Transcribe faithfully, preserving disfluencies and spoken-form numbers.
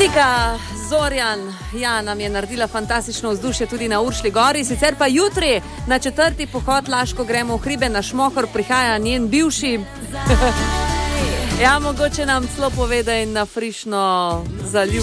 Nika Zorjan, ja, nam je naredila fantastično vzdušje tudi na Uršlji gori, sicer pa jutri na četrti pohod Laško gremo v hribe na Šmohor, prihaja njen bivši. Ja, mogoče nam celo povede in na frišno zaljubljenje.